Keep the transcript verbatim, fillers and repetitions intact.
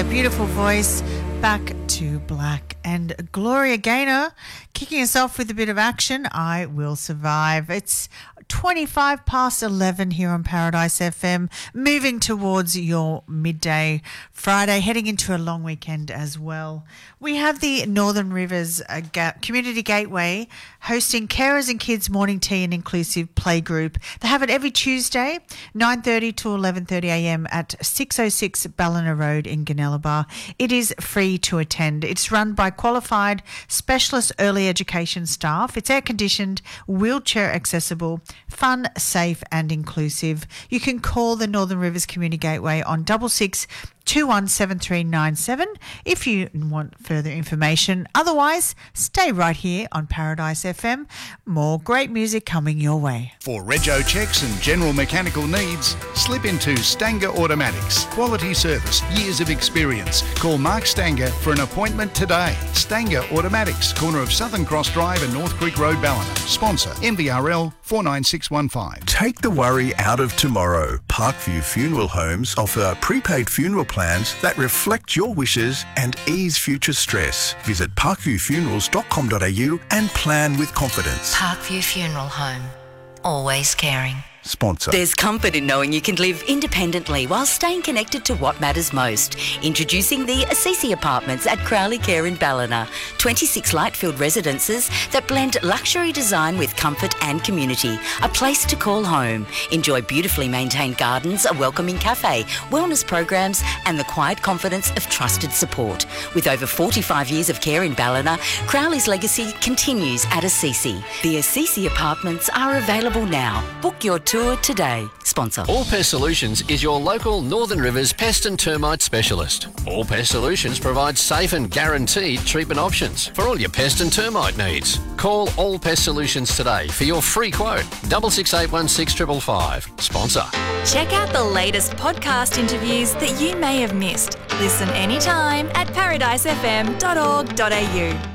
A beautiful voice, Back to Black. And Gloria Gaynor kicking us off with a bit of action. I Will Survive. It's twenty-five past eleven here on Paradise F M, moving towards your midday Friday, heading into a long weekend as well. We have the Northern Rivers uh, Ga- Community Gateway hosting Carers and Kids Morning Tea and Inclusive Playgroup. They have it every Tuesday, nine thirty to eleven thirty a m at six oh six Ballina Road in Gunnellabar. It is free to attend. It's run by qualified specialist early education staff. It's air-conditioned, wheelchair accessible, fun, safe and inclusive. You can call the Northern Rivers Community Gateway on double six two one seven three nine seven if you want further information. Otherwise, stay right here on Paradise F M. More great music coming your way. For rego checks and general mechanical needs, slip into Stanger Automatics. Quality service, years of experience. Call Mark Stanger for an appointment today. Stanger Automatics, corner of Southern Cross Drive and North Creek Road, Ballina. Sponsor M V R L four nine six one five. Take the worry out of tomorrow. Parkview Funeral Homes offer prepaid funeral plans that reflect your wishes and ease future stress. Visit parkview funerals dot com dot a u and plan with confidence. Parkview Funeral Home. Always caring. Sponsor. There's comfort in knowing you can live independently while staying connected to what matters most. Introducing the Assisi Apartments at Crowley Care in Ballina. twenty-six light-filled residences that blend luxury design with comfort and community. A place to call home. Enjoy beautifully maintained gardens, a welcoming cafe, wellness programs and the quiet confidence of trusted support. With over forty-five years of care in Ballina, Crowley's legacy continues at Assisi. The Assisi Apartments are available now. Book your tour today. Sponsor. All Pest Solutions is your local Northern Rivers pest and termite specialist. All Pest Solutions provides safe and guaranteed treatment options for all your pest and termite needs. Call All Pest Solutions today for your free quote. double six eight one six five five five. Sponsor. Check out the latest podcast interviews that you may have missed. Listen anytime at paradise f m dot org dot a u.